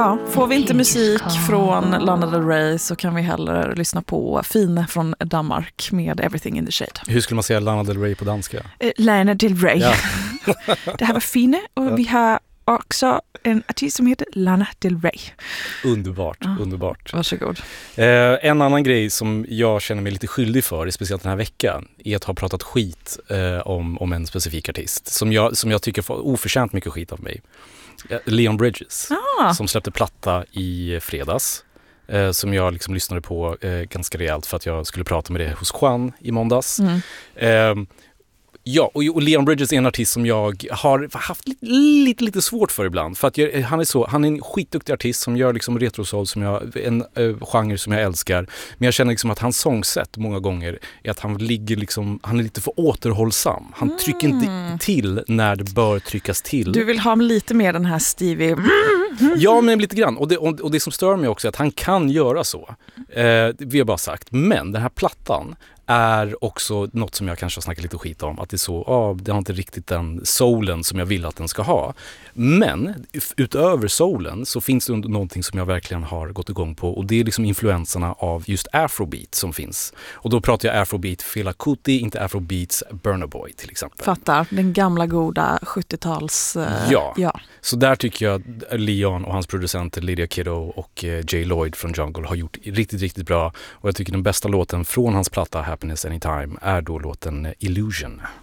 Ja, får vi inte musik från Lana Del Rey så kan vi hellre lyssna på Fine från Danmark med Everything in the Shade. Hur skulle man säga Lana Del Rey på danska? Lana Del Rey. Ja. Det här var Fine och vi har också en artist som heter Lana Del Rey. Underbart, underbart. Varsågod. En annan grej som jag känner mig lite skyldig för, speciellt den här veckan, är att ha pratat skit om en specifik artist som jag tycker får oförtjänt mycket skit av mig. Leon Bridges, som släppte platta i fredags, som jag liksom lyssnade på ganska rejält för att jag skulle prata med det hos Juan i måndags. Ja, och Leon Bridges är en artist som jag har haft lite svårt för ibland. För att han är en skitduktig artist som gör liksom retrosoul, en genre som jag älskar. Men jag känner liksom att hans sångsätt många gånger är att han är lite för återhållsam. Han trycker inte till när det bör tryckas till. Du vill ha lite mer den här Stevie... Ja, men lite grann. Och det som stör mig också är att han kan göra så. Vi har bara sagt. Men den här plattan är också något som jag kanske har snackat lite skit om. Att det är så, det har inte riktigt den soulen som jag vill att den ska ha. Men utöver soulen så finns det någonting som jag verkligen har gått igång på. Och det är liksom influenserna av just afrobeat som finns. Och då pratar jag afrobeat Fela Kuti, inte afrobeats Burna Boy till exempel. Fattar, den gamla goda 70-tals... Ja, så där tycker jag Leon och hans producenter Lydia Kiddo och Jay Lloyd från Jungle har gjort riktigt, riktigt bra. Och jag tycker den bästa låten från hans platta Happiness Anytime är då låten Illusion.